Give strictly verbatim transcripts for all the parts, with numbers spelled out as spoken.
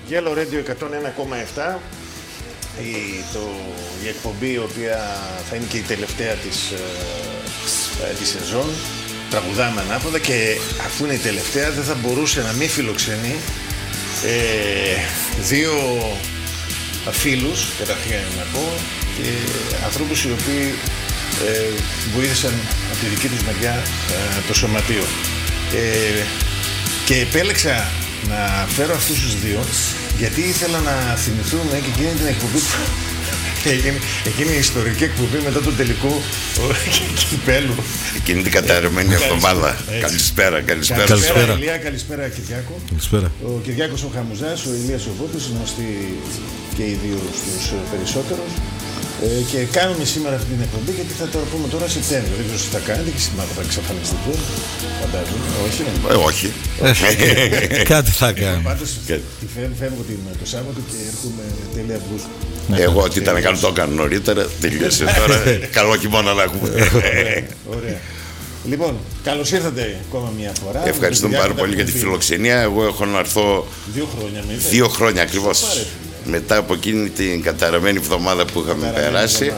Yellow Radio εκατόν ένα κόμμα επτά, η, το, η εκπομπή η οποία θα είναι και η τελευταία της, ε, της σεζόν. Τραγουδάμε ανάποδα και αφού είναι η τελευταία δεν θα μπορούσε να μην φιλοξενεί ε, δύο φίλους, καταρχήν να πω, και ανθρώπους οι οποίοι ε, βοήθησαν από τη δική τους μεριά ε, το σωματείο. Ε, και επέλεξα να φέρω αυτούς τους δύο γιατί ήθελα να θυμηθούμε και εκείνη την εκπομπή που εκείνη, εκείνη η ιστορική εκπομπή μετά τον τελικό κυπέλου. Εκείνη την καταρρεμένη εβδομάδα. Καλησπέρα, καλησπέρα. Καλησπέρα Ηλία, καλησπέρα Κυριάκο. Καλησπέρα. Ο Κυριάκος ο Χαμουζάς, ο Ηλίας ο Βότης, γνωστοί και οι δύο στους περισσότερους. Ε, και κάνουμε σήμερα αυτή την εκπομπή γιατί θα το πούμε τώρα Σεπτέμβριο. Δεν ξέρω τι θα κάνετε και σήμερα θα εξαφανιστείτε. Φαντάζομαι. Όχι. Ε, όχι. Κάτι θα κάνω. Πάντως φεύγω το Σάββατο και έρχομαι τέλη Αυγούστου. Εγώ ότι ήταν καλό το έκανα νωρίτερα. Τελείωσε τώρα. Καλό χειμώνα να έχουμε. Ωραία. Λοιπόν, καλώς ήρθατε ακόμα μια φορά. Ευχαριστούμε πάρα πολύ για τη φιλοξενία. Εγώ έχω να έρθω δύο χρόνια, δύο χρόνια ακριβώς. Μετά από εκείνη την καταραμένη εβδομάδα που είχαμε περάσει.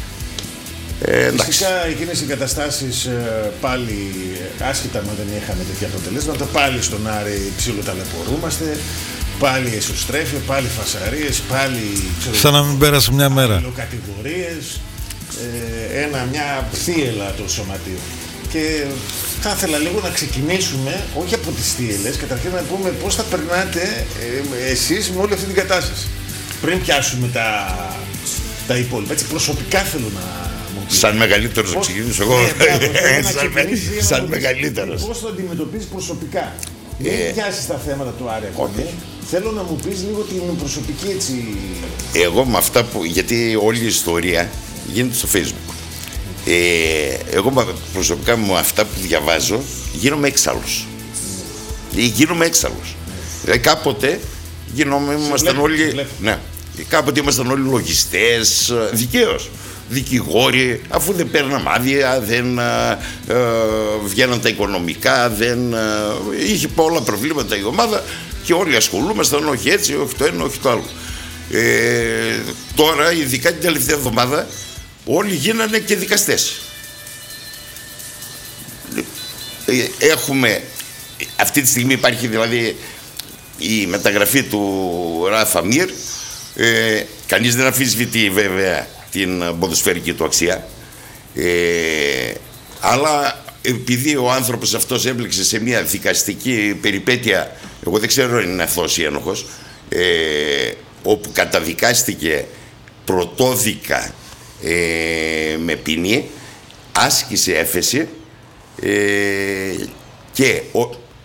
Ε, Φυσικά εκείνες οι καταστάσεις ε, πάλι άσχετα μα δεν είχαμε τέτοια αποτελέσματα. Πάλι στον Άρη ψιλοταλαιπωρούμαστε. Πάλι εσωστρέφεια, πάλι φασαρίες, πάλι σαν να μην πέρασε μια μέρα. Κατηγορίες, ε, ένα, μια θύελα το σωματείο. Και θα ήθελα λίγο να ξεκινήσουμε, όχι από τις θύελες, καταρχήν να πούμε πώς θα περνάτε ε, εσείς με όλη αυτή την κατάσταση. Πριν πιάσουμε τα, τα υπόλοιπα. Έτσι, προσωπικά θέλω να μου πείτε. Σαν μεγαλύτερος να ξεκινήσω εγώ. Ε, σαν με, σαν μεγαλύτερος. Πώς το αντιμετωπίζεις προσωπικά. Μην ε, πιάσεις τα θέματα του Άρη ακόμη. Θέλω να μου πεις λίγο την προσωπική έτσι. Εγώ με αυτά που. Γιατί όλη η ιστορία γίνεται στο Facebook. Ε, εγώ προσωπικά με αυτά που διαβάζω γίνομαι έξαλλος. Mm. Γίνομαι έξαλλος. Δηλαδή κάποτε γίνομαι, ήμασταν όλοι. Ναι, κάποτε ήμασταν όλοι λογιστές, δικαίως. Δικηγόροι, αφού δεν παίρναμε άδεια, δεν ε, ε, βγαίναν τα οικονομικά, δεν ε, είχε πολλά προβλήματα η ομάδα και όλοι ασχολούμασταν, όχι έτσι, όχι το ένα, όχι το άλλο. Ε, τώρα, ειδικά την τελευταία εβδομάδα, όλοι γίνανε και δικαστές. Ε, έχουμε, αυτή τη στιγμή υπάρχει δηλαδή η μεταγραφή του Ράφα Μίρ, ε, κανείς δεν αμφισβητεί βέβαια την ποδοσφαιρική του αξία, ε, αλλά επειδή ο άνθρωπος αυτός έμπλεξε σε μια δικαστική περιπέτεια, εγώ δεν ξέρω αν είναι αθώος ή ένοχος, ε, όπου καταδικάστηκε πρωτόδικα ε, με ποινή, άσκησε έφεση ε, και ο,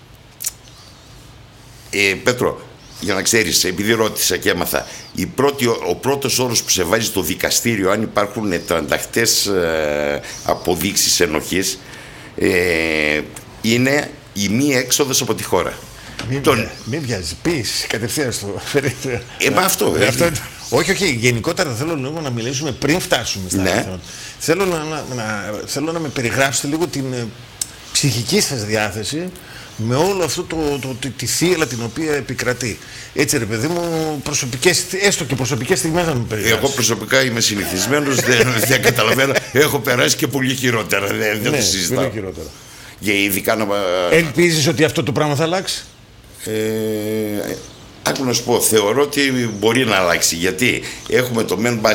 ε, Πέτρο, για να ξέρεις, επειδή ρώτησα και έμαθα, η πρώτη, ο πρώτος όρος που σε βάζει στο δικαστήριο, αν υπάρχουν τρανταχτές ε, αποδείξεις ενοχής, ε, είναι η μη έξοδος από τη χώρα. Μην, Τον... μην βιάζει, πεις κατευθείαν στο... Ε, μα αυτό, ε, αυτό όχι, όχι, γενικότερα θέλω λίγο να μιλήσουμε πριν φτάσουμε στα ναι. θέματα. Θέλω να, να, να, θέλω να με περιγράψετε λίγο την ε, ψυχική σας διάθεση με όλο αυτό το, το, το, τη θύελα την οποία επικρατεί. Έτσι ρε παιδί μου, προσωπικές, έστω και προσωπικές στιγμές να με περιγράψεις. Εγώ προσωπικά είμαι συνηθισμένος, δεν, δεν καταλαβαίνω, έχω περάσει και πολύ χειρότερα, δεν, δεν ναι, το συζητάω. πολύ χειρότερα. Για ειδικά να... Ελπίζεις ότι αυτό το πράγμα θα αλλάξει? Ε, άκου να σου πω, θεωρώ ότι μπορεί να αλλάξει, γιατί έχουμε το Men